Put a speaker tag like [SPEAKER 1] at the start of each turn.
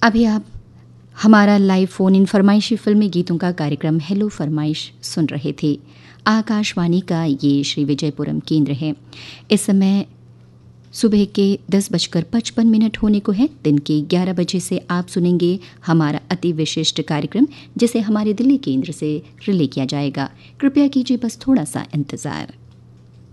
[SPEAKER 1] अभी आप हमारा लाइव फ़ोन इन फरमाइशी फ़िल्मी गीतों का कार्यक्रम हेलो फरमाइश सुन रहे थे। आकाशवाणी का ये श्री विजयपुरम केंद्र है। इस समय सुबह के 10:55 होने को है। दिन के 11 बजे से आप सुनेंगे हमारा अति विशिष्ट कार्यक्रम, जिसे हमारे दिल्ली केंद्र से रिले किया जाएगा। कृपया कीजिए बस थोड़ा सा इंतज़ार।